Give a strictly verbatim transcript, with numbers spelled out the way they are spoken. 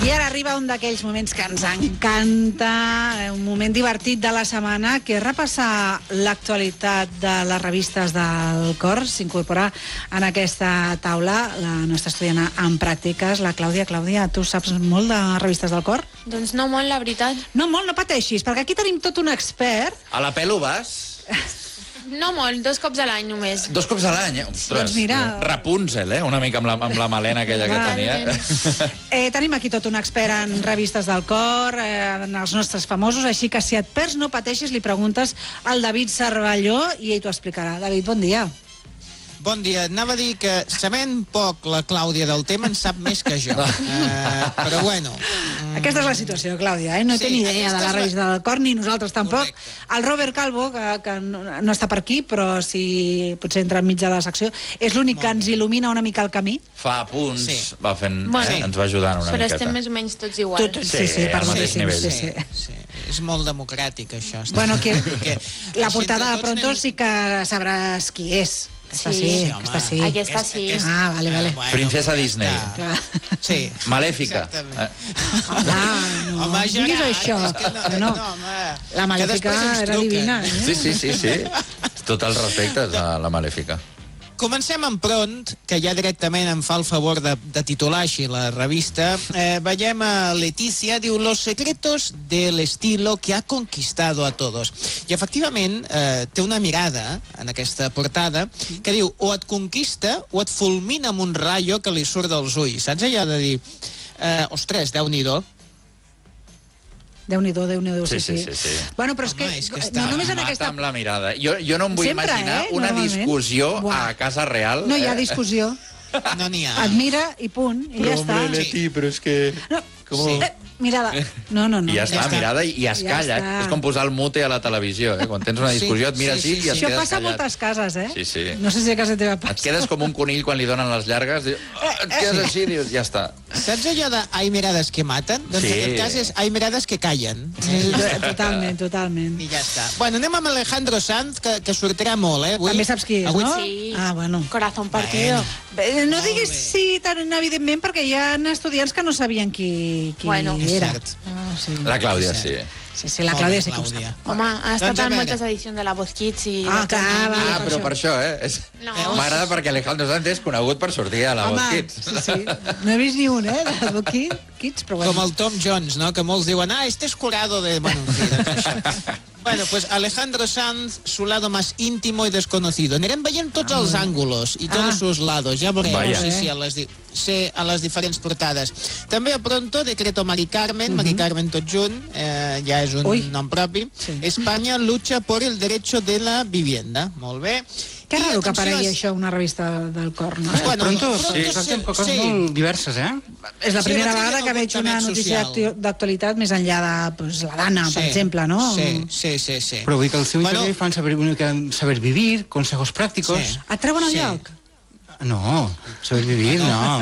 I ara arriba un d'aquells moments que ens encanta, un moment divertit de la setmana, que és repassar l'actualitat de les revistes del cor. S'incorpora en aquesta taula la nostra estudiant en pràctiques, la Clàudia. Clàudia, tu saps molt de revistes del cor? Doncs no molt, la veritat. No molt, no pateixis, perquè aquí tenim tot un expert. A la pelo vas? No molt, dos cops a l'any només. Dos cops a l'any, eh? Ostres, Doncs mira... Rapunzel, eh? Una mica amb la, amb la melena aquella que tenia. Eh, tenim aquí tot un expert en revistes del cor, eh, en els nostres famosos, així que si et perds no pateixis, li preguntes al David Cervelló i ell t'ho explicarà. David, bon dia. Bon dia. Anava a dir que, sabent poc la Clàudia del tema, en sap més que jo. Uh, però bueno... Mm. Aquesta és la situació, Clàudia, eh? No sí, té ni idea de la revista la... del cor, ni nosaltres tampoc. Correcte. El Robert Calvo, que, que no, no està per aquí, però si potser entra enmig de la secció, és l'únic que ens il·lumina una mica el camí. Fa punts, sí. va fent, bueno, eh? ens va ajudant una però miqueta. Però estem més o menys tots iguals. Tot, sí, sí, sí, per mateix nivell. sí, sí. Sí, és molt democràtic, això. Bueno, que, que, la portada de Pronto anem... sí que sabràs qui és. Aquesta sí, sí, aquesta sí. Aquesta sí. Ah, vale, vale. Bueno, Princesa Disney. Sí. Malèfica. Eh? Home, no, home, diguis això. Que no, no, no. no, home. La Malèfica era divina. Eh? Sí, sí, sí, sí. Tot el respecte a la Malèfica. Comencem amb Pront, que ja directament em fa el favor de, de titular així la revista. Eh, veiem a Letícia, diu Los secretos del estilo que ha conquistado a todos. I efectivament eh, té una mirada en aquesta portada que diu o et conquista o et fulmina amb un rayo que li surt dels ulls. Saps allò de dir, eh, ostres, Déu-n'hi-do. Déu-n'hi-do, Déu-n'hi-do, sí, sí. Sí, sí, sí, sí. Bueno, però és que, Home, és que no està- només en Mata aquesta... amb la mirada. Jo, jo no em vull Sempre, imaginar eh? una Normalment. discussió Buah. a Casa Real. No hi ha eh? discussió. No n'hi ha. Et mira i punt, i ja està. Leti, però és que... No, Com... eh, mirada. No, no, no. I ja està, Ja està. mirada, i es Ja calla. està. És com posar el mute a la televisió, eh? Quan tens una Sí, discussió et mira sí, així sí, i es sí. Això quedes passa a callat. moltes cases, eh? Sí, sí. No sé si a casa teva Et passa. quedes com un conill quan li donen les llargues, i... oh, et quedes així i dius, ja està. Saps allò de hay mirades que maten? Doncs Sí. en aquest cas és hay mirades que callen. Sí, totalment, totalment. I ja està. Bueno, anem amb Alejandro Sanz, que, que sortirà molt, eh? Avui, També saps qui és, avui... no? Sí. Ah, bueno. Corazón partido. Bé, no Molt diguis bé. sí tan evidentment, perquè hi ha estudiants que no sabien qui, qui Bueno. És era. cert. Ah, sí. La Clàudia, sí. Sí, sí, la Molt Clàudia bé, sí que ho Clàudia. sap. Home, ha estat Doncs a en veure. moltes edicions de la Voz Kids i... Ah, de clar, Toni. va. Ah, però per això, eh? És... No. M'agrada perquè Alejandro Sanz és conegut per sortir a la Voz Home, Kids. sí, sí. No he vist ni un, eh, de Boquí, Kids, però bueno. Com el Tom Jones, no? Que molts diuen, ah, este es curado de... Bueno, en fi, doncs això. Bueno, pues Alejandro Sanz, su lado más íntimo y desconocido. Anirem veient tots els àngulos i tots Ah. els seus lados. Ja veurem, Vaya. sí, sí, a les, di sí, a les diferents portades. També a Pronto, Decreto Mari Carmen, Mari Carmen tot junt, eh, ja és un Ui. nom propi. Sí. España lucha por el derecho de la vivienda. Molt bé. Que I raro que atenció, aparegui és- això a una revista del cor, no? Bueno, Pronto, Pronto sí, sí, coses sí. molt diverses, eh? És la Sí, primera va tenir vegada que algun veig una també notícia social. d'actu- d'actualitat més enllà de pues, la dana, per Sí, exemple, no? Sí, sí, sí. sí. Però vull dir que el seu Bueno. interior fan saber, una mica saber vivir, consejos prácticos. Sí. Et treuen al Sí. lloc? No, saber vivir, no.